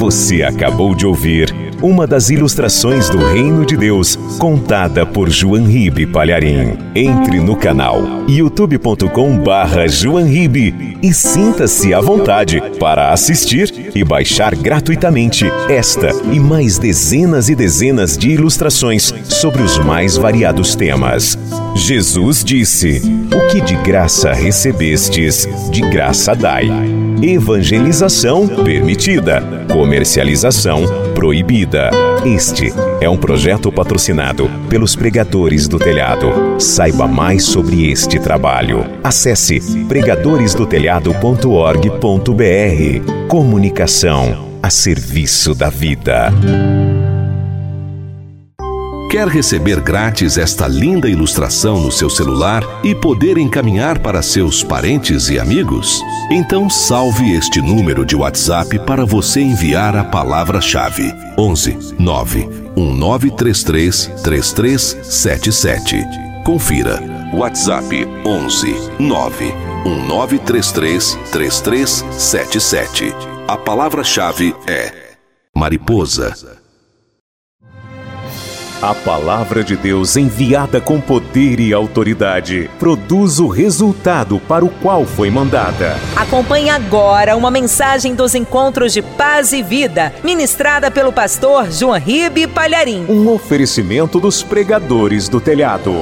Você acabou de ouvir uma das ilustrações do Reino de Deus, contada por João Ribe Palharim. Entre no canal youtube.com/João Ribe e sinta-se à vontade para assistir e baixar gratuitamente esta e mais dezenas e dezenas de ilustrações sobre os mais variados temas. Jesus disse: "O que de graça recebestes, de graça dai." Evangelização permitida, comercialização proibida. Este é um projeto patrocinado pelos Pregadores do Telhado. Saiba mais sobre este trabalho. Acesse pregadoresdotelhado.org.br. Comunicação a serviço da vida. Quer receber grátis esta linda ilustração no seu celular e poder encaminhar para seus parentes e amigos? Então salve este número de WhatsApp para você enviar a palavra-chave: 11 9 1933 3377. Confira. WhatsApp 11 9 1933 3377. A palavra-chave é mariposa. A palavra de Deus, enviada com poder e autoridade, produz o resultado para o qual foi mandada. Acompanhe agora uma mensagem dos Encontros de Paz e Vida, ministrada pelo pastor João Ribe Palharim. Um oferecimento dos Pregadores do Telhado.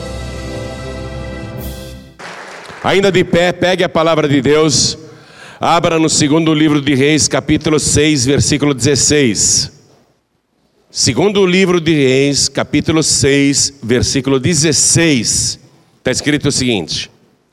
Ainda de pé, pegue a palavra de Deus, abra no segundo livro de Reis, capítulo 6, versículo 16. Segundo livro de Reis, capítulo 6, versículo 16, está escrito o seguinte: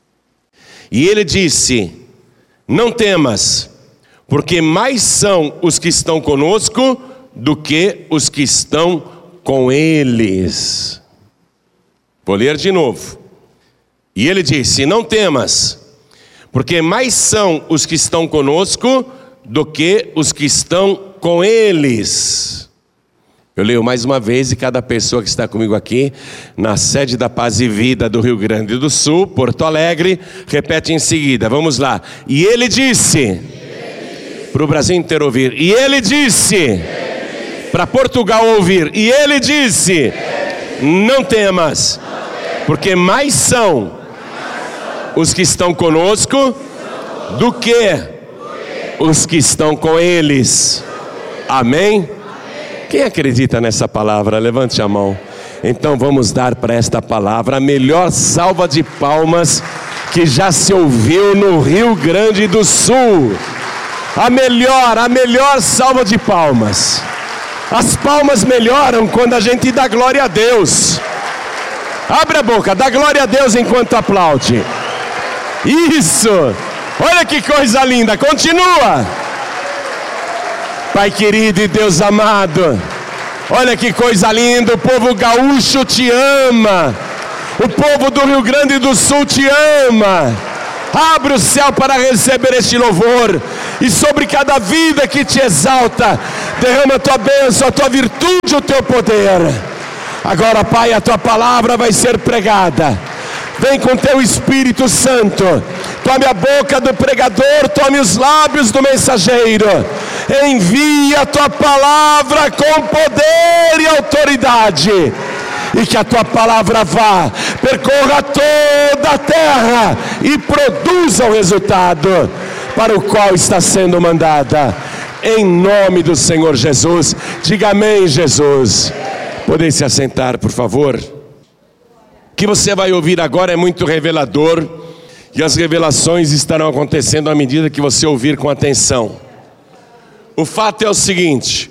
"E ele disse: não temas, porque mais são os que estão conosco do que os que estão com eles." Vou ler de novo. E ele disse: não temas, porque mais são os que estão conosco do que os que estão com eles. Eu leio mais uma vez, e cada pessoa que está comigo aqui, na sede da Paz e Vida do Rio Grande do Sul, Porto Alegre, repete em seguida. Vamos lá. E ele disse, para o Brasil inteiro ouvir. E ele disse, para Portugal ouvir. E ele disse, não temas, porque mais são os que estão conosco do que os que estão com eles. Amém? Quem acredita nessa palavra? Levante a mão. Então vamos dar para esta palavra a melhor salva de palmas que já se ouviu no Rio Grande do Sul. A melhor salva de palmas. As palmas melhoram quando a gente dá glória a Deus. Abre a boca, dá glória a Deus enquanto aplaude. Isso! Olha que coisa linda, continua! Pai querido e Deus amado, olha que coisa linda, o povo gaúcho te ama, o povo do Rio Grande do Sul te ama. Abre o céu para receber este louvor, e sobre cada vida que te exalta, derrama a tua bênção, a tua virtude, o teu poder. Agora, Pai, a tua palavra vai ser pregada. Vem com teu Espírito Santo, tome a boca do pregador, tome os lábios do mensageiro, envia a tua palavra com poder e autoridade, e que a tua palavra vá, percorra toda a terra e produza o resultado para o qual está sendo mandada, em nome do Senhor Jesus. Diga amém, Jesus. Podem se assentar, por favor. O que você vai ouvir agora é muito revelador, e as revelações estarão acontecendo à medida que você ouvir com atenção. O fato é o seguinte: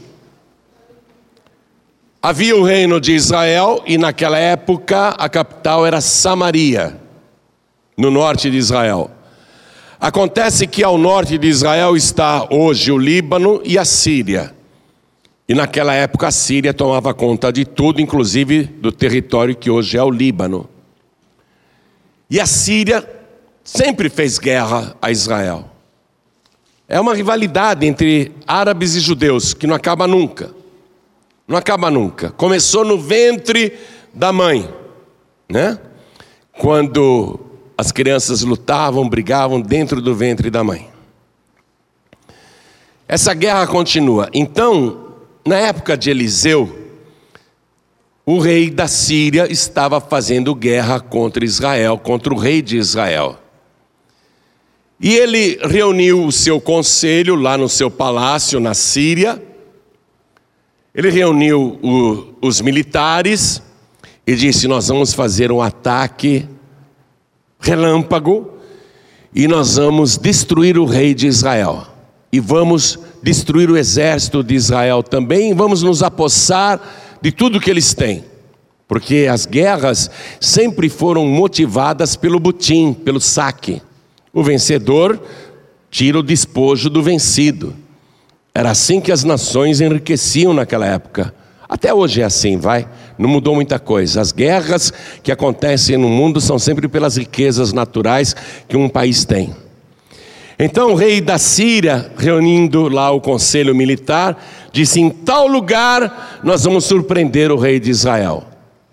havia o reino de Israel, e naquela época a capital era Samaria, no norte de Israel. Acontece que ao norte de Israel está hoje o Líbano e a Síria. E naquela época a Síria tomava conta de tudo, inclusive do território que hoje é o Líbano. E a Síria sempre fez guerra a Israel. É uma rivalidade entre árabes e judeus que não acaba nunca. Não acaba nunca. Começou no ventre da mãe, né? Quando as crianças lutavam, brigavam dentro do ventre da mãe. essa guerra continua. Então, na época de Eliseu, o rei da Síria estava fazendo guerra contra Israel, contra o rei de Israel. E ele reuniu o seu conselho lá no seu palácio na Síria. Ele reuniu os militares e disse: nós vamos fazer um ataque relâmpago e nós vamos destruir o rei de Israel. E vamos destruir o exército de Israel também, e vamos nos apossar de tudo que eles têm. Porque as guerras sempre foram motivadas pelo butim, pelo saque. O vencedor tira o despojo do vencido. Era assim que as nações enriqueciam naquela época. Até hoje é assim, não mudou muita coisa. As guerras que acontecem no mundo são sempre pelas riquezas naturais que um país tem. Então o rei da Síria, reunindo lá o conselho militar, disse: em tal lugar nós vamos surpreender o rei de Israel.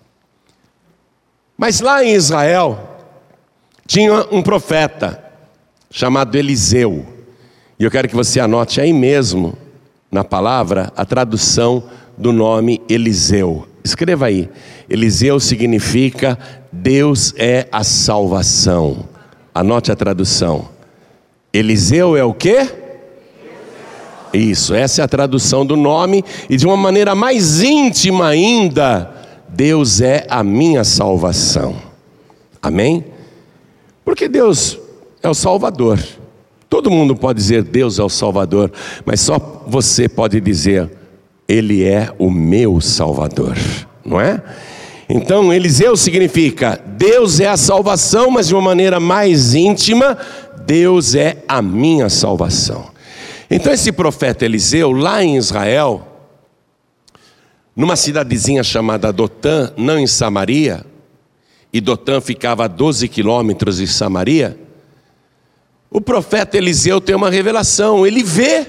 Mas lá em Israel tinha um profeta chamado Eliseu. E eu quero que você anote aí mesmo, na palavra, a tradução do nome Eliseu. Escreva aí. Eliseu significa Deus é a salvação. Anote a tradução. Eliseu é o quê? Isso, essa é a tradução do nome. E de uma maneira mais íntima ainda, Deus é a minha salvação. Amém? Porque Deus é o Salvador. Todo mundo pode dizer Deus é o Salvador, mas só você pode dizer Ele é o meu Salvador, não é? Então Eliseu significa Deus é a salvação, mas de uma maneira mais íntima, Deus é a minha salvação. Então esse profeta Eliseu, lá em Israel, numa cidadezinha chamada Dotã, não em Samaria, e Dotã ficava a 12 quilômetros de Samaria, o profeta Eliseu tem uma revelação. Ele vê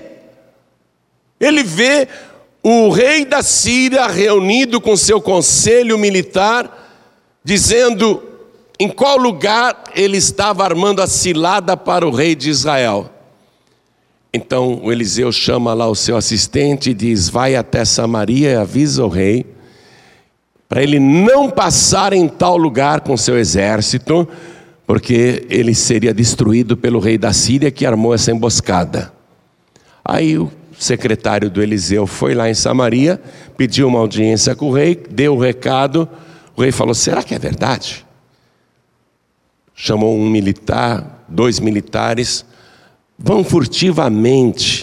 o rei da Síria reunido com seu conselho militar, dizendo em qual lugar ele estava armando a cilada para o rei de Israel. Então o Eliseu chama lá o seu assistente e diz: vai até Samaria e avisa o rei, para ele não passar em tal lugar com seu exército, porque ele seria destruído pelo rei da Síria que armou essa emboscada. Aí o secretário do Eliseu foi lá em Samaria, pediu uma audiência com o rei, deu o recado. O rei falou: será que é verdade? Chamou um militar, 2 militares, vão furtivamente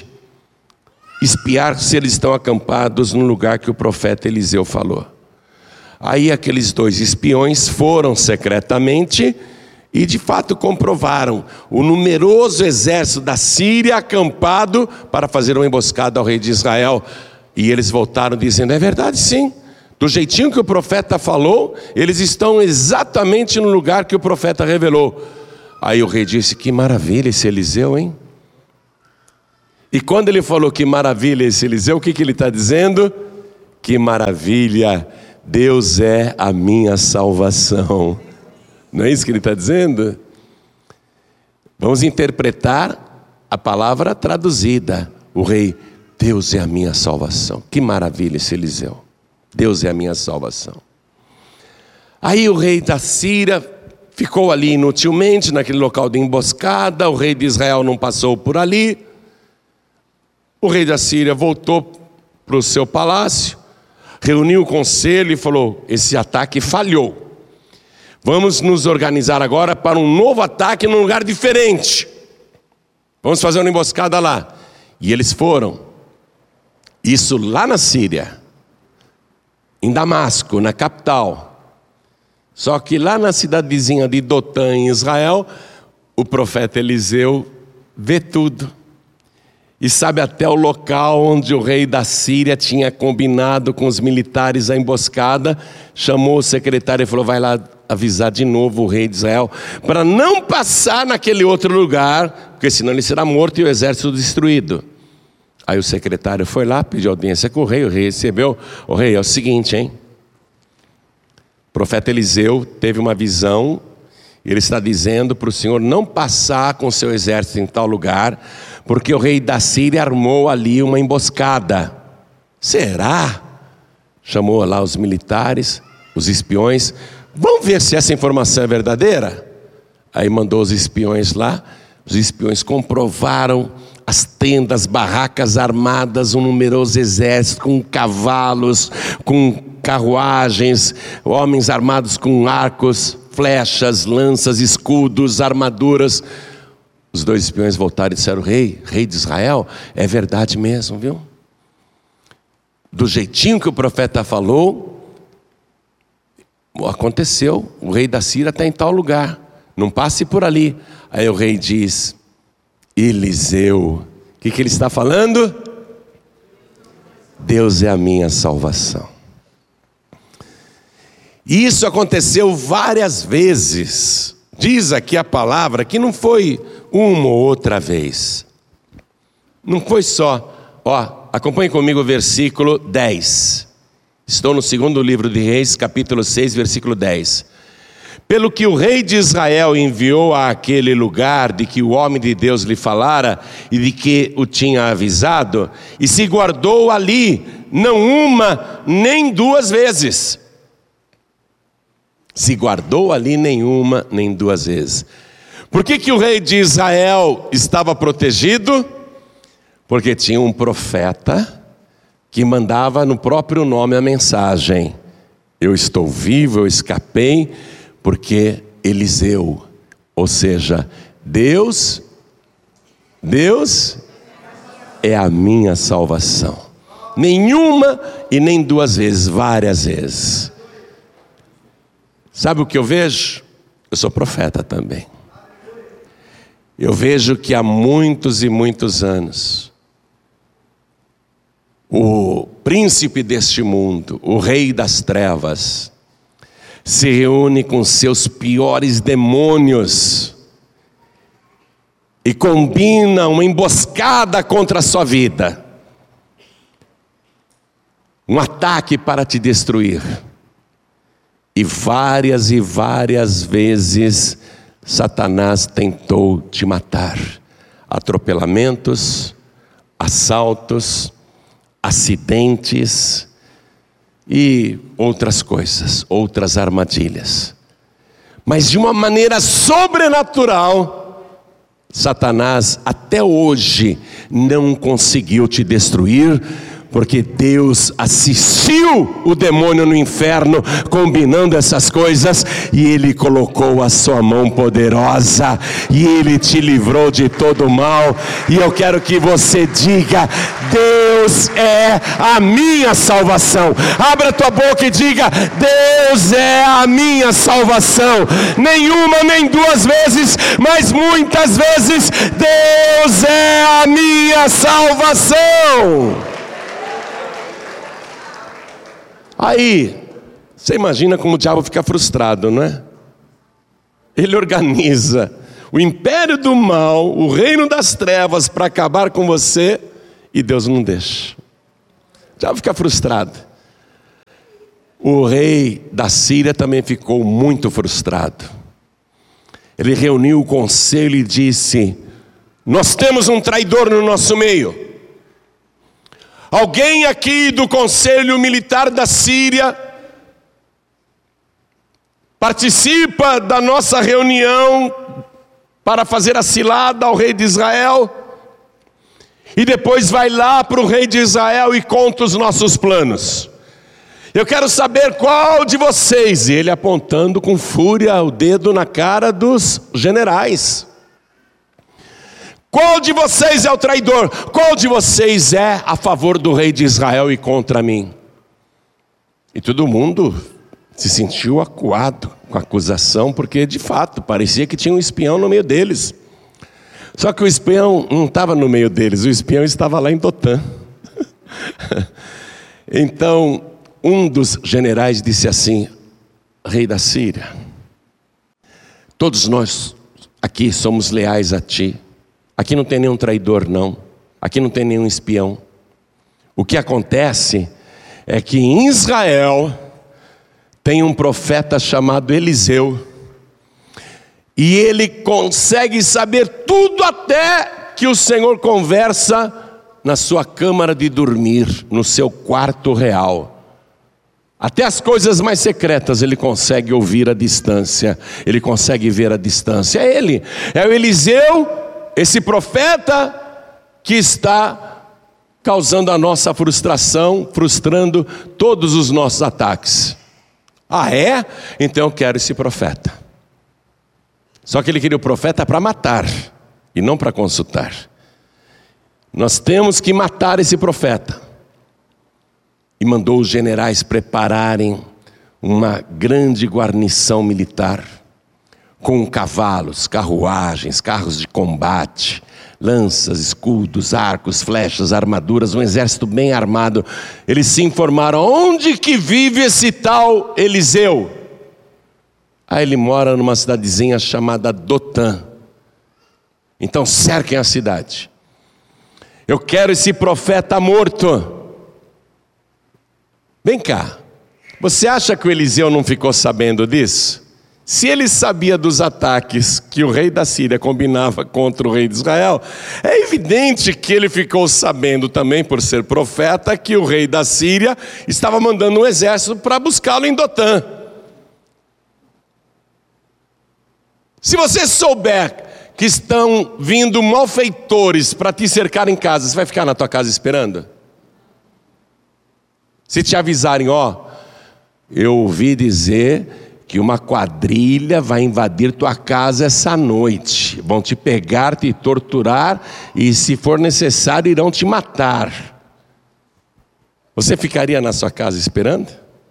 espiar se eles estão acampados no lugar que o profeta Eliseu falou. Aí aqueles 2 espiões foram secretamente e de fato comprovaram o numeroso exército da Síria acampado para fazer uma emboscada ao rei de Israel. E eles voltaram dizendo: é verdade sim, do jeitinho que o profeta falou, eles estão exatamente no lugar que o profeta revelou. Aí o rei disse: que maravilha esse Eliseu, hein? E quando ele falou que maravilha esse Eliseu, o que ele está dizendo? Que maravilha, Deus é a minha salvação. Não é isso que ele está dizendo? Vamos interpretar a palavra traduzida. O rei: Deus é a minha salvação. Que maravilha esse Eliseu. Deus é a minha salvação. Aí o rei da Síria ficou ali inutilmente naquele local de emboscada. O rei de Israel não passou por ali. O rei da Síria voltou para o seu palácio, reuniu o conselho e falou: esse ataque falhou. Vamos nos organizar agora para um novo ataque num lugar diferente. Vamos fazer uma emboscada lá. E eles foram. Isso lá na Síria, em Damasco, na capital. Só que lá na cidadezinha de Dotã, em Israel, o profeta Eliseu vê tudo. E sabe até o local onde o rei da Síria tinha combinado com os militares a emboscada. Chamou o secretário e falou: vai lá avisar de novo o rei de Israel, para não passar naquele outro lugar, porque senão ele será morto e o exército destruído. Aí o secretário foi lá, pediu audiência com o rei recebeu. O rei, é o seguinte, hein? O profeta Eliseu teve uma visão, ele está dizendo para o senhor não passar com seu exército em tal lugar, porque o rei da Síria armou ali uma emboscada. Será? Chamou lá os militares, os espiões. Vamos ver se essa informação é verdadeira? Aí mandou os espiões lá. Os espiões comprovaram as tendas, barracas armadas, um numeroso exército com cavalos, com carruagens, homens armados com arcos, flechas, lanças, escudos, armaduras. Os 2 espiões voltaram e disseram: rei de Israel, é verdade mesmo, viu? Do jeitinho que o profeta falou, aconteceu, o rei da Síria está em tal lugar, não passe por ali. Aí o rei diz: Eliseu, o que ele está falando? Deus é a minha salvação. E isso aconteceu várias vezes. Diz aqui a palavra que não foi uma ou outra vez. Não foi só. Acompanhe comigo o versículo 10. Estou no 2º livro de Reis, capítulo 6, versículo 10. Pelo que o rei de Israel enviou àquele lugar de que o homem de Deus lhe falara e de que o tinha avisado, e se guardou ali, não uma nem 2 vezes. Se guardou ali nem uma nem 2 vezes. Por que o rei de Israel estava protegido? Porque tinha um profeta que mandava no próprio nome a mensagem: eu estou vivo, eu escapei, porque Eliseu, ou seja, Deus é a minha salvação. Nenhuma e nem 2 vezes, várias vezes. Sabe o que eu vejo? Eu sou profeta também. Eu vejo que há muitos e muitos anos, o príncipe deste mundo, o rei das trevas, se reúne com seus piores demônios e combina uma emboscada contra a sua vida, um ataque para te destruir. E várias vezes Satanás tentou te matar. Atropelamentos, assaltos, acidentes e outras coisas, outras armadilhas. Mas de uma maneira sobrenatural, Satanás até hoje não conseguiu te destruir, porque Deus assistiu o demônio no inferno combinando essas coisas, e Ele colocou a sua mão poderosa e Ele te livrou de todo o mal. E eu quero que você diga: Deus é a minha salvação. Abra tua boca e diga: Deus é a minha salvação. Nenhuma nem 2 vezes, mas muitas vezes Deus é a minha salvação. Aí, você imagina como o diabo fica frustrado, não é? Ele organiza o império do mal, o reino das trevas para acabar com você, e Deus não deixa. O diabo fica frustrado. O rei da Síria também ficou muito frustrado. Ele reuniu o conselho e disse: nós temos um traidor no nosso meio. Alguém aqui do conselho militar da Síria participa da nossa reunião para fazer a cilada ao rei de Israel e depois vai lá para o rei de Israel e conta os nossos planos. Eu quero saber qual de vocês, e ele apontando com fúria o dedo na cara dos generais. Qual de vocês é o traidor? Qual de vocês é a favor do rei de Israel e contra mim? E todo mundo se sentiu acuado com a acusação, porque de fato parecia que tinha um espião no meio deles. Só que o espião não estava no meio deles, o espião estava lá em Dotã. Então um dos generais disse assim: rei da Síria, todos nós aqui somos leais a ti. Aqui não tem nenhum traidor, não. Aqui não tem nenhum espião. O que acontece é que em Israel tem um profeta chamado Eliseu. E ele consegue saber tudo até que o Senhor conversa na sua câmara de dormir, no seu quarto real. Até as coisas mais secretas ele consegue ouvir à distância, ele consegue ver à distância. É ele, é o Eliseu, esse profeta que está causando a nossa frustração, frustrando todos os nossos ataques. Ah, é? Então eu quero esse profeta. Só que ele queria o profeta para matar e não para consultar. Nós temos que matar esse profeta. E mandou os generais prepararem uma grande guarnição militar, com cavalos, carruagens, carros de combate, lanças, escudos, arcos, flechas, armaduras, um exército bem armado. Eles se informaram: onde que vive esse tal Eliseu? Aí ele mora numa cidadezinha chamada Dotã. Então cerquem a cidade. Eu quero esse profeta morto. Vem cá, você acha que o Eliseu não ficou sabendo disso? Se ele sabia dos ataques que o rei da Síria combinava contra o rei de Israel, é evidente que ele ficou sabendo também, por ser profeta, que o rei da Síria estava mandando um exército para buscá-lo em Dotã. Se você souber que estão vindo malfeitores para te cercar em casa, você vai ficar na tua casa esperando? Se te avisarem: ó, eu ouvi dizer que uma quadrilha vai invadir tua casa essa noite, vão te pegar, te torturar e, se for necessário, irão te matar. Você ficaria na sua casa esperando?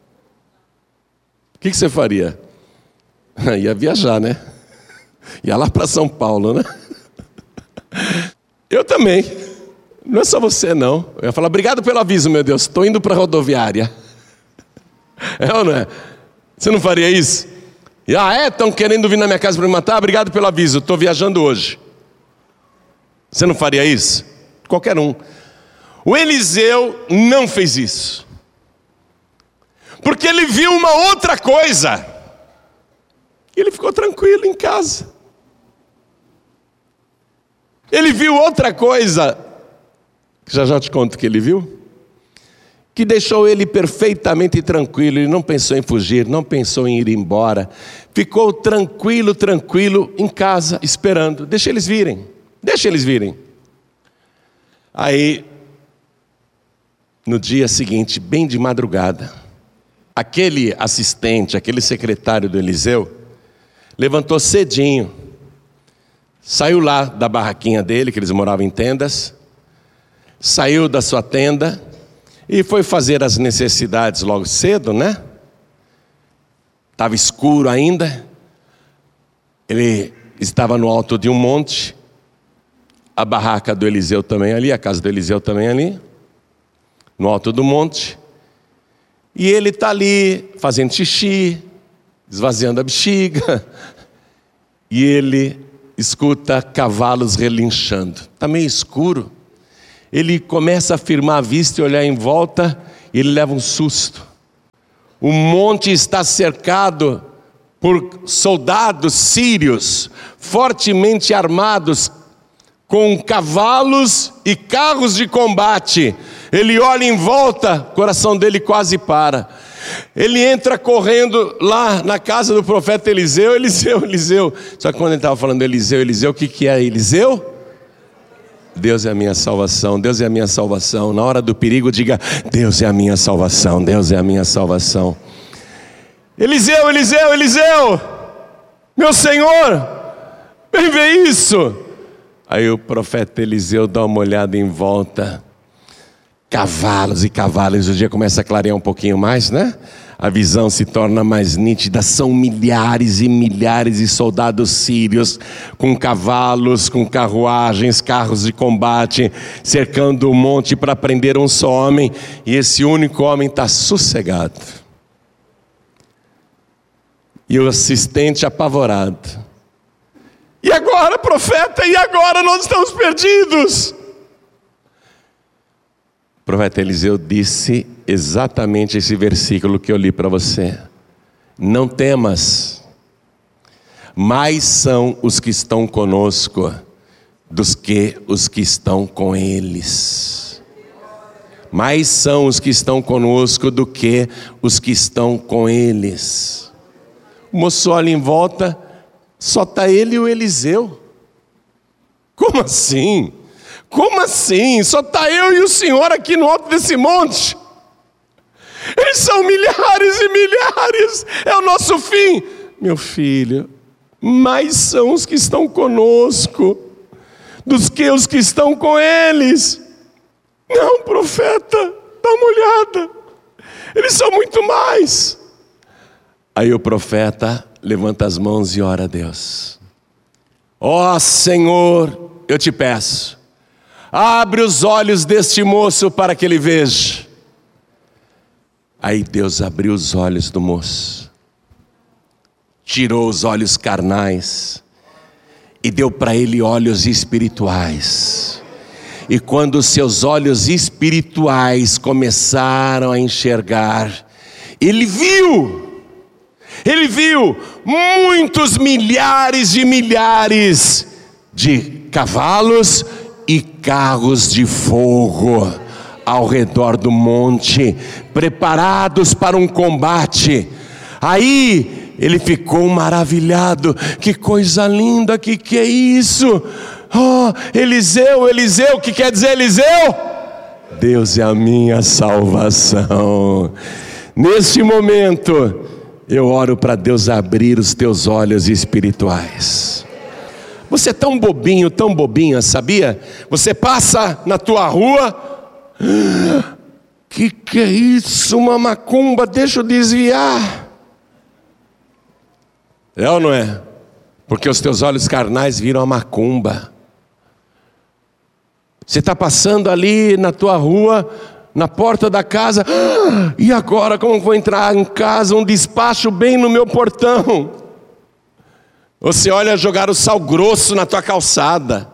O que você faria? Ia viajar, né? Ia lá para São Paulo, né? Eu também. Não é só você, não. Eu ia falar: obrigado pelo aviso, meu Deus, estou indo para a rodoviária. É ou não é? Você não faria isso? Estão querendo vir na minha casa para me matar? Obrigado pelo aviso, estou viajando hoje. Você não faria isso? Qualquer um. O Eliseu não fez isso, porque ele viu uma outra coisa. Ele ficou tranquilo em casa. Ele viu outra coisa, já eu te conto o que ele viu, que deixou ele perfeitamente tranquilo. Ele não pensou em fugir, não pensou em ir embora, ficou tranquilo em casa, esperando. Deixa eles virem. Aí, no dia seguinte, bem de madrugada, aquele assistente, aquele secretário do Eliseu, levantou cedinho, saiu lá da barraquinha dele, que eles moravam em tendas, saiu da sua tenda e foi fazer as necessidades logo cedo, né? Estava escuro ainda. Ele estava no alto de um monte, a barraca do Eliseu também ali, a casa do Eliseu também ali, no alto do monte. E ele está ali fazendo xixi, esvaziando a bexiga, e ele escuta cavalos relinchando. Está meio escuro. Ele começa a firmar a vista e olhar em volta, e ele leva um susto. O monte está cercado por soldados sírios, fortemente armados, com cavalos e carros de combate. Ele olha em volta, o coração dele quase para. Ele entra correndo lá na casa do profeta Eliseu. Só que quando ele estava falando Eliseu, o que é Eliseu? Deus é a minha salvação, Deus é a minha salvação. Na hora do perigo, diga: Deus é a minha salvação, Deus é a minha salvação. Eliseu, meu Senhor, vem ver isso. Aí o profeta Eliseu dá uma olhada em volta. Cavalos e cavalos. O dia começa a clarear um pouquinho mais, né? A visão se torna mais nítida. São milhares e milhares de soldados sírios, com cavalos, com carruagens, carros de combate, cercando o monte para prender um só homem. E esse único homem está sossegado. E o assistente apavorado: e agora, profeta? E agora? Nós estamos perdidos. O profeta Eliseu disse exatamente esse versículo que eu li para você: não temas, mais são os que estão conosco dos que os que estão com eles. Mais são os que estão conosco do que os que estão com eles. O moço olha em volta, só está ele e o Eliseu. Como assim? Como assim? Só está eu e o Senhor aqui no alto desse monte. Eles são milhares e milhares, é o nosso fim. Meu filho, mais são os que estão conosco dos que os que estão com eles. Não, profeta, dá uma olhada, eles são muito mais. Aí o profeta levanta as mãos e ora a Deus. Ó Senhor, eu te peço, abre os olhos deste moço para que ele veja. Aí Deus abriu os olhos do moço, tirou os olhos carnais e deu para ele olhos espirituais. E quando os seus olhos espirituais começaram a enxergar, ele viu muitos milhares de milhares de cavalos e carros de fogo ao redor do monte, preparados para um combate. Aí ele ficou maravilhado. Que coisa linda, que é isso? Oh, Eliseu, Eliseu, o que quer dizer Eliseu? Deus é a minha salvação. Neste momento, eu oro para Deus abrir os teus olhos espirituais. Você é tão bobinho, tão bobinha, sabia? Você passa na tua rua, que é isso? Uma macumba, deixa eu desviar. É ou não é? Porque os teus olhos carnais viram a macumba. Você está passando ali na tua rua, na porta da casa, e agora como vou entrar em casa? Um despacho bem no meu portão. Você olha jogar o sal grosso na tua calçada.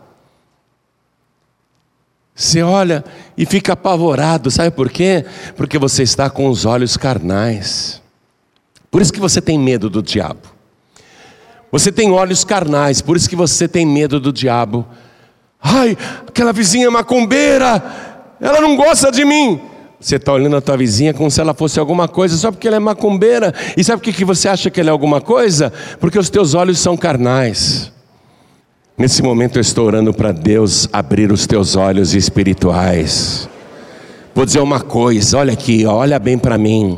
Você olha e fica apavorado, sabe por quê? Porque você está com os olhos carnais. Por isso que você tem medo do diabo. Você tem olhos carnais, por isso que você tem medo do diabo. Ai, aquela vizinha macumbeira, ela não gosta de mim. Você está olhando a tua vizinha como se ela fosse alguma coisa, só porque ela é macumbeira. E sabe por que você acha que ela é alguma coisa? Porque os teus olhos são carnais. Nesse momento eu estou orando para Deus abrir os teus olhos espirituais. Vou dizer uma coisa, olha aqui, olha bem para mim.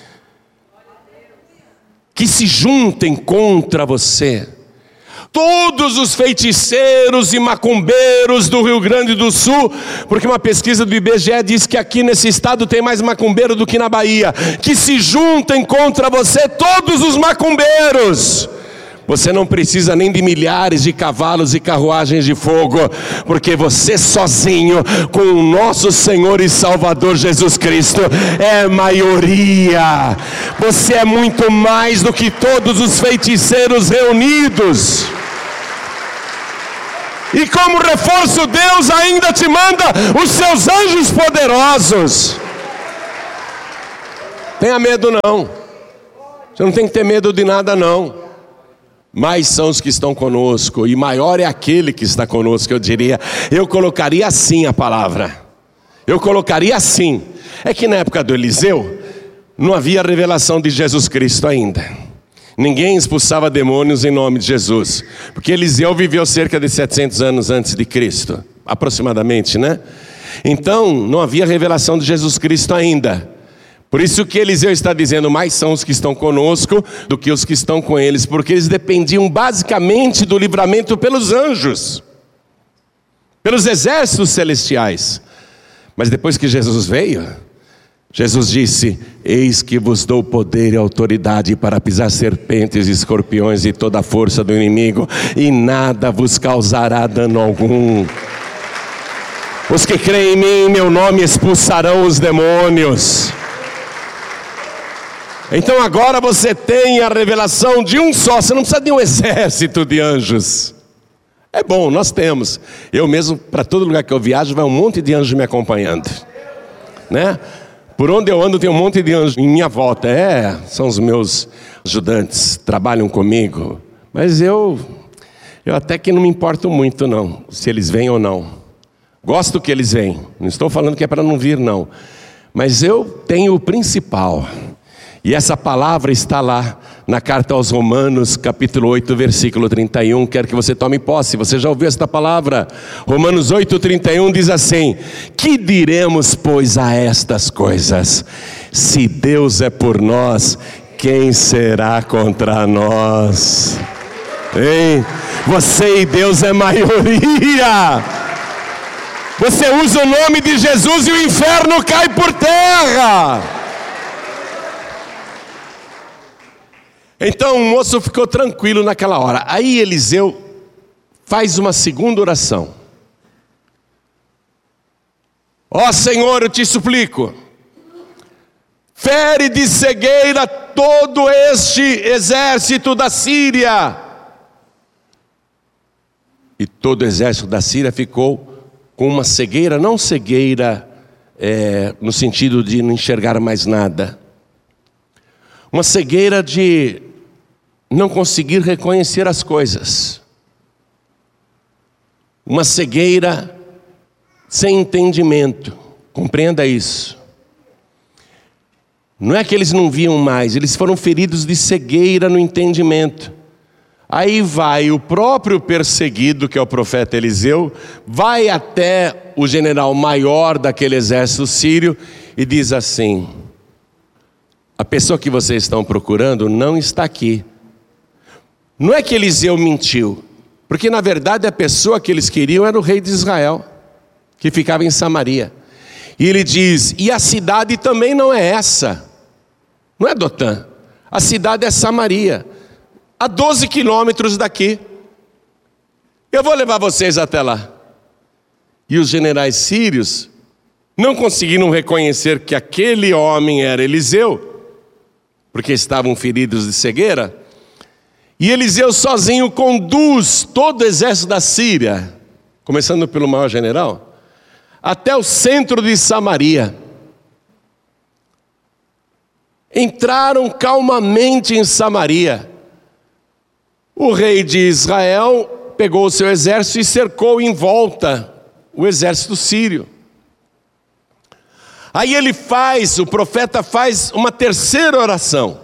Que se juntem contra você todos os feiticeiros e macumbeiros do Rio Grande do Sul, porque uma pesquisa do IBGE diz que aqui nesse estado tem mais macumbeiro do que na Bahia. Que se juntem contra você todos os macumbeiros. Você não precisa nem de milhares de cavalos e carruagens de fogo, porque você sozinho, com o nosso Senhor e Salvador Jesus Cristo, é maioria. Você é muito mais do que todos os feiticeiros reunidos. E como reforço, Deus ainda te manda os seus anjos poderosos. Tenha medo não. Você não tem que ter medo de nada não. Mais são os que estão conosco, e maior é aquele que está conosco, eu diria. Eu colocaria assim a palavra. Eu colocaria assim. É que na época do Eliseu, não havia revelação de Jesus Cristo ainda. Ninguém expulsava demônios em nome de Jesus. Porque Eliseu viveu cerca de 700 anos antes de Cristo. Aproximadamente, né? Então, não havia revelação de Jesus Cristo ainda. Por isso que Eliseu está dizendo, mais são os que estão conosco do que os que estão com eles, porque eles dependiam basicamente do livramento pelos anjos, pelos exércitos celestiais. Mas depois que Jesus veio, Jesus disse, eis que vos dou poder e autoridade para pisar serpentes e escorpiões e toda a força do inimigo, e nada vos causará dano algum. Os que creem em mim, em meu nome, expulsarão os demônios. Então agora você tem a revelação de um só. Você não precisa de um exército de anjos. É bom, nós temos. Eu mesmo, para todo lugar que eu viajo, vai um monte de anjos me acompanhando, né? Por onde eu ando tem um monte de anjos em minha volta. São os meus ajudantes, trabalham comigo. Mas eu Eu até que não me importo muito não, se eles vêm ou não. Gosto que eles vêm, não estou falando que é para não vir não. Mas eu tenho o principal. E essa palavra está lá na carta aos Romanos, capítulo 8, versículo 31. Quero que você tome posse. Você já ouviu esta palavra? Romanos 8, 31 diz assim: que diremos, pois, a estas coisas? Se Deus é por nós, quem será contra nós? Hein? Você e Deus é maioria. Você usa o nome de Jesus e o inferno cai por terra. Então o moço ficou tranquilo naquela hora. Aí Eliseu faz uma segunda oração. Ó Senhor, eu te suplico, fere de cegueira todo este exército da Síria. E todo o exército da Síria ficou com uma cegueira, não cegueira no sentido de não enxergar mais nada. Uma cegueira de não conseguir reconhecer as coisas. Uma cegueira sem entendimento. Compreenda isso. Não é que eles não viam mais, eles foram feridos de cegueira no entendimento. Aí vai o próprio perseguido, que é o profeta Eliseu, vai até o general maior daquele exército sírio e diz assim: a pessoa que vocês estão procurando não está aqui. Não é que Eliseu mentiu, porque na verdade a pessoa que eles queriam era o rei de Israel, que ficava em Samaria. E ele diz: e a cidade também não é essa, não é Dotã, a cidade é Samaria, a 12 quilômetros daqui. Eu vou levar vocês até lá. E os generais sírios não conseguiram reconhecer que aquele homem era Eliseu, porque estavam feridos de cegueira. E Eliseu sozinho conduz todo o exército da Síria, começando pelo maior general, até o centro de Samaria. Entraram calmamente em Samaria. O rei de Israel pegou o seu exército e cercou em volta o exército sírio. Aí o profeta faz uma terceira oração.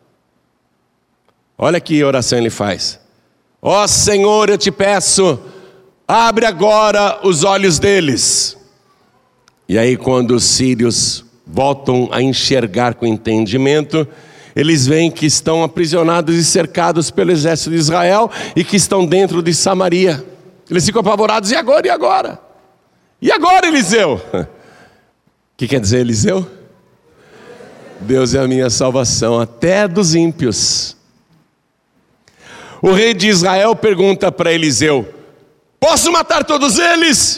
Olha que oração ele faz. Ó Senhor, eu te peço, abre agora os olhos deles. E aí quando os sírios voltam a enxergar com entendimento, eles veem que estão aprisionados e cercados pelo exército de Israel e que estão dentro de Samaria. Eles ficam apavorados: e agora? E agora? E agora, Eliseu? O que quer dizer Eliseu? Deus é a minha salvação, até dos ímpios. O rei de Israel pergunta para Eliseu: posso matar todos eles?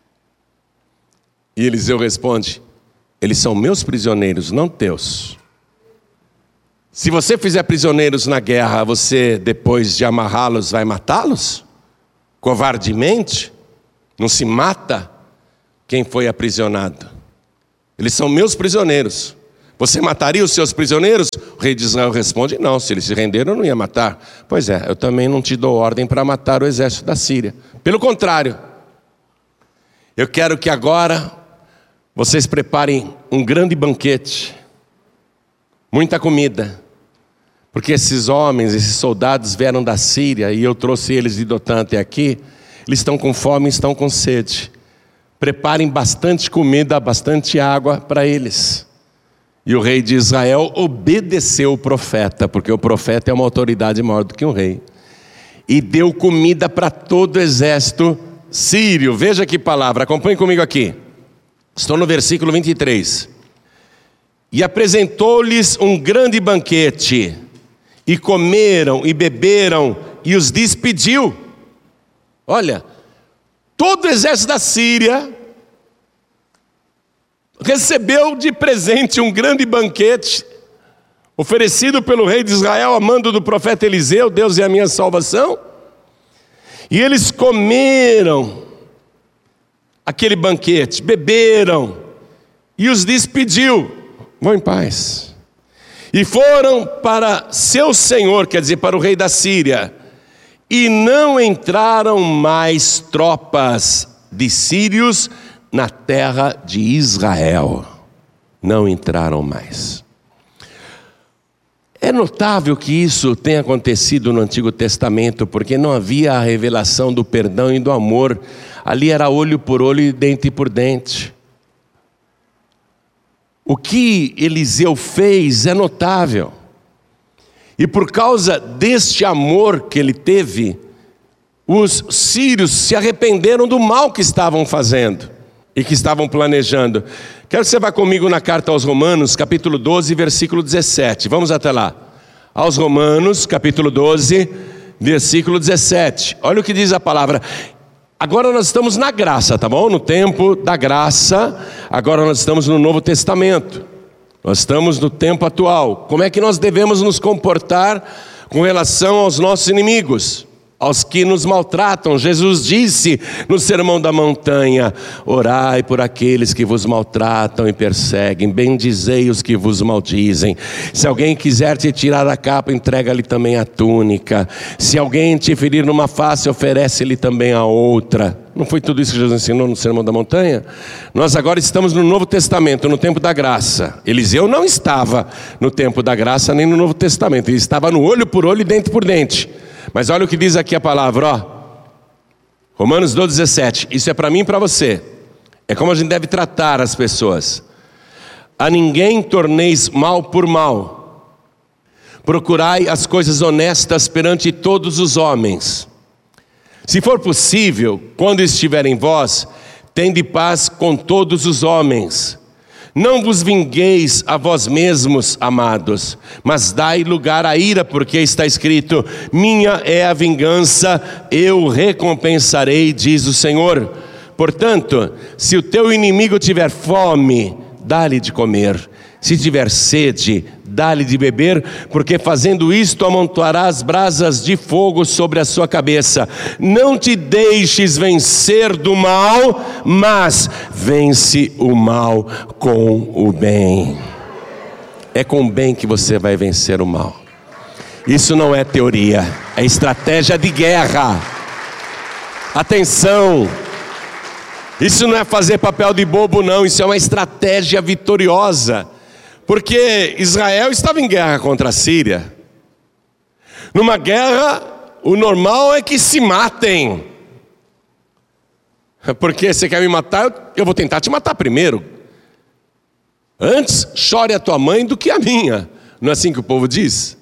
E Eliseu responde: eles são meus prisioneiros, não teus. Se você fizer prisioneiros na guerra, você, depois de amarrá-los, vai matá-los? Covardemente? Não se mata quem foi aprisionado. Eles são meus prisioneiros. Você mataria os seus prisioneiros? O rei de Israel responde: não, se eles se renderam, eu não ia matar. Pois é, eu também não te dou ordem para matar o exército da Síria. Pelo contrário, eu quero que agora vocês preparem um grande banquete, muita comida. Porque esses homens, esses soldados vieram da Síria e eu trouxe eles de Dotã até aqui. Eles estão com fome, estão com sede. Preparem bastante comida, bastante água para eles. E o rei de Israel obedeceu o profeta, porque o profeta é uma autoridade maior do que um rei. E deu comida para todo o exército sírio. Veja que palavra, acompanhe comigo aqui. Estou no versículo 23. E apresentou-lhes um grande banquete, e comeram e beberam, e os despediu. Olha, todo o exército da Síria recebeu de presente um grande banquete, oferecido pelo rei de Israel, a mando do profeta Eliseu: Deus é a minha salvação. E eles comeram aquele banquete, beberam, e os despediu. Vão em paz. E foram para seu senhor, quer dizer, para o rei da Síria, E não entraram mais tropas de sírios na terra de Israel. Não entraram mais. É notável que isso tenha acontecido no Antigo Testamento, porque não havia a revelação do perdão e do amor. Ali era olho por olho e dente por dente. O que Eliseu fez é notável. E por causa deste amor que ele teve, os sírios se arrependeram do mal que estavam fazendo e que estavam planejando. Quero que você vá comigo na carta aos Romanos, capítulo 12, versículo 17. Vamos até lá. Aos Romanos, capítulo 12, versículo 17. Olha o que diz a palavra. Agora nós estamos na graça, tá bom? No tempo da graça. Agora nós estamos no Novo Testamento. Nós estamos no tempo atual. Como é que nós devemos nos comportar com relação aos nossos inimigos? Aos que nos maltratam. Jesus disse no Sermão da Montanha: orai por aqueles que vos maltratam e perseguem, bendizei os que vos maldizem. Se alguém quiser te tirar a capa, entrega-lhe também a túnica. Se alguém te ferir numa face, oferece-lhe também a outra. Não foi tudo isso que Jesus ensinou no Sermão da Montanha? Nós agora estamos no Novo Testamento, no tempo da graça. Eliseu não estava no tempo da graça nem no Novo Testamento. Ele estava no olho por olho e dente por dente. Mas olha o que diz aqui a palavra, ó. Romanos 12, 17. Isso é para mim e para você. É como a gente deve tratar as pessoas. A ninguém torneis mal por mal. Procurai as coisas honestas perante todos os homens. Se for possível, quando estiver em vós, tende paz com todos os homens. Não vos vingueis a vós mesmos, amados, mas dai lugar à ira, porque está escrito: minha é a vingança, eu recompensarei, diz o Senhor. Portanto, se o teu inimigo tiver fome, dá-lhe de comer. Se tiver sede, dá-lhe de beber, porque fazendo isto amontoarás brasas de fogo sobre a sua cabeça. Não te deixes vencer do mal, mas vence o mal com o bem. É com o bem que você vai vencer o mal. Isso não é teoria, é estratégia de guerra. Atenção! Isso não é fazer papel de bobo, não. Isso é uma estratégia vitoriosa. Porque Israel estava em guerra contra a Síria. Numa guerra, o normal é que se matem. Porque você quer me matar, eu vou tentar te matar primeiro. Antes chore a tua mãe do que a minha. Não é assim que o povo diz?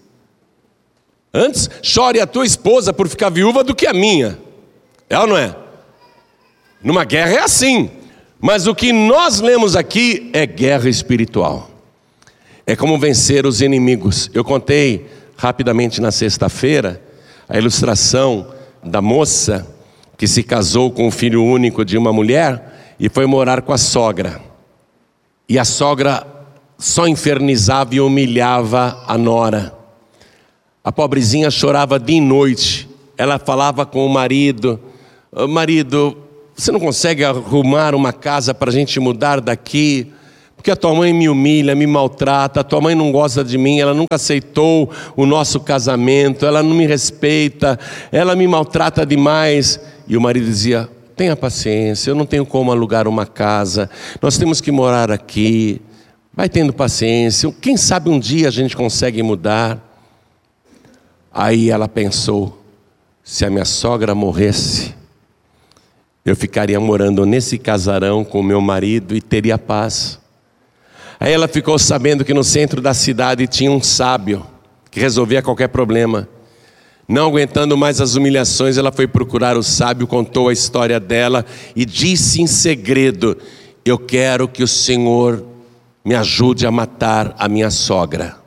Antes chore a tua esposa por ficar viúva do que a minha. É ou não é? Numa guerra é assim. Mas o que nós lemos aqui é guerra espiritual. É como vencer os inimigos. Eu contei rapidamente na sexta-feira a ilustração da moça que se casou com o filho único de uma mulher e foi morar com a sogra. E a sogra só infernizava e humilhava a nora. A pobrezinha chorava dia e noite. Ela falava com o marido: marido, você não consegue arrumar uma casa para a gente mudar daqui? Porque a tua mãe me humilha, me maltrata, a tua mãe não gosta de mim, ela nunca aceitou o nosso casamento, ela não me respeita, ela me maltrata demais. E o marido dizia: tenha paciência, eu não tenho como alugar uma casa, nós temos que morar aqui, vai tendo paciência, quem sabe um dia a gente consegue mudar. Aí ela pensou: se a minha sogra morresse, eu ficaria morando nesse casarão com o meu marido e teria paz. Aí ela ficou sabendo que no centro da cidade tinha um sábio que resolvia qualquer problema. Não aguentando mais as humilhações, ela foi procurar o sábio, contou a história dela e disse em segredo: eu quero que o Senhor me ajude a matar a minha sogra.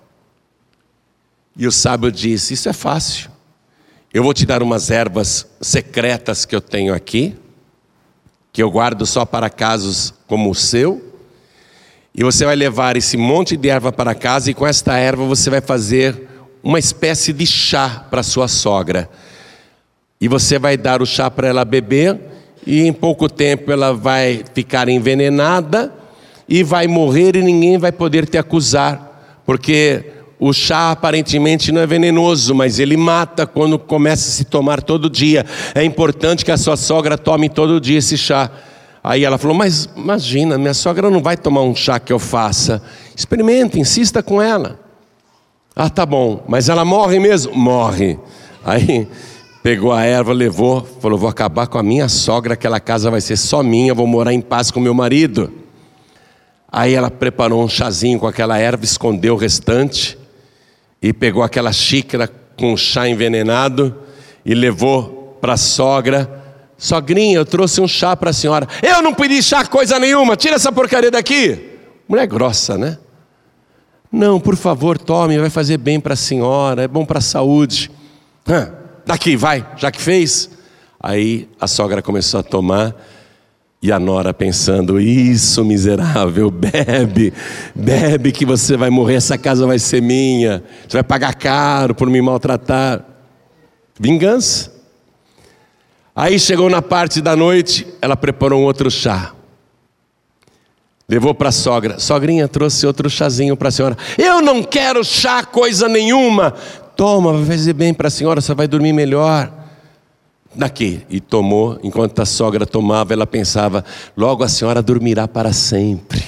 E o sábio disse: isso é fácil. Eu vou te dar umas ervas secretas que eu tenho aqui, que eu guardo só para casos como o seu. E você vai levar esse monte de erva para casa, e com esta erva você vai fazer uma espécie de chá para sua sogra. E você vai dar o chá para ela beber, e em pouco tempo ela vai ficar envenenada e vai morrer, e ninguém vai poder te acusar, porque o chá aparentemente não é venenoso, mas ele mata quando começa a se tomar todo dia. É importante que a sua sogra tome todo dia esse chá. Aí ela falou, mas imagina, minha sogra não vai tomar um chá que eu faça. Experimenta, insista com ela. Ah, tá bom, mas ela morre mesmo? Morre. Aí pegou a erva, levou, falou, vou acabar com a minha sogra, aquela casa vai ser só minha, vou morar em paz com meu marido. Aí ela preparou um chazinho com aquela erva, escondeu o restante e pegou aquela xícara com chá envenenado e levou para a sogra. Sogrinha, eu trouxe um chá para a senhora. Eu não pedi chá coisa nenhuma, tira essa porcaria daqui. Mulher grossa, né? Não, por favor, tome, vai fazer bem para a senhora, é bom para a saúde. Daqui, vai, já que fez. Aí a sogra começou a tomar e a nora pensando, isso miserável, bebe que você vai morrer, essa casa vai ser minha, você vai pagar caro por me maltratar. Vingança. Aí chegou na parte da noite, ela preparou um outro chá. Levou para a sogra. Sogrinha, trouxe outro chazinho para a senhora. Eu não quero chá coisa nenhuma. Toma, vai fazer bem para a senhora, você vai dormir melhor. Daqui. E tomou, enquanto a sogra tomava, ela pensava, logo a senhora dormirá para sempre.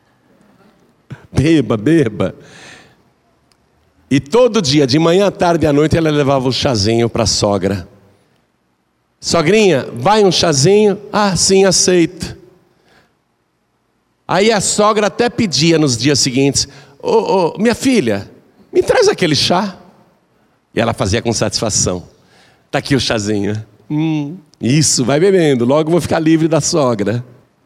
Beba. E todo dia, de manhã, à tarde e à noite, ela levava o chazinho para a sogra. Sogrinha, vai um chazinho? Ah, sim, aceito. Aí a sogra até pedia nos dias seguintes, minha filha, me traz aquele chá. E ela fazia com satisfação. Está aqui o chazinho. Isso, vai bebendo, logo vou ficar livre da sogra.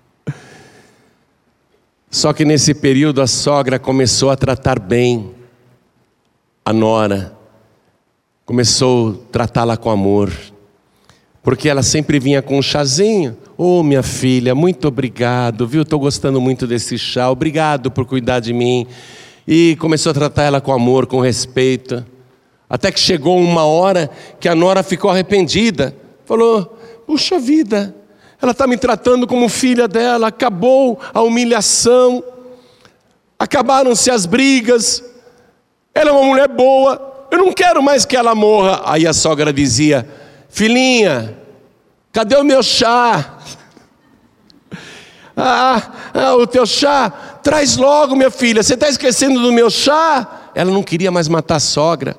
Só que nesse período a sogra começou a tratar bem a nora. Começou a tratá-la com amor. Porque ela sempre vinha com um chazinho. Minha filha, muito obrigado, viu? Estou gostando muito desse chá, obrigado por cuidar de mim. E começou a tratar ela com amor, com respeito. Até que chegou uma hora que a nora ficou arrependida. Falou, puxa vida, ela está me tratando como filha dela, acabou a humilhação, acabaram-se as brigas, ela é uma mulher boa, eu não quero mais que ela morra. Aí a sogra dizia, filhinha, cadê o meu chá? O teu chá, traz logo, minha filha, você está esquecendo do meu chá? Ela não queria mais matar a sogra.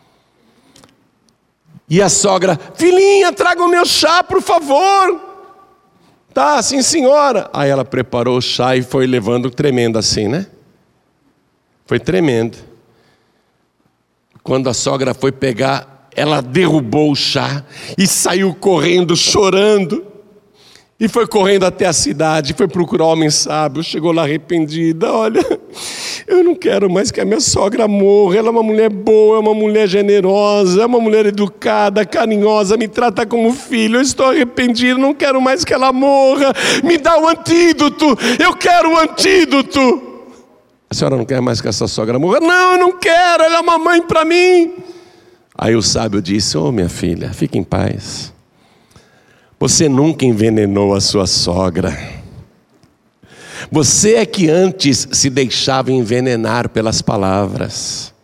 E a sogra, filhinha, traga o meu chá, por favor. Tá, sim senhora. Aí ela preparou o chá e foi levando tremendo assim, né? Foi tremendo. Quando a sogra foi pegar, ela derrubou o chá e saiu correndo, chorando. E foi correndo até a cidade, foi procurar o homem sábio, chegou lá arrependida. Olha, eu não quero mais que a minha sogra morra, ela é uma mulher boa, é uma mulher generosa, é uma mulher educada, carinhosa, me trata como filho, eu estou arrependido, não quero mais que ela morra, me dá o antídoto, eu quero o antídoto. A senhora não quer mais que essa sogra morra? Não, eu não quero, ela é uma mãe para mim. Aí o sábio disse, minha filha, fique em paz. Você nunca envenenou a sua sogra. Você é que antes se deixava envenenar pelas palavras.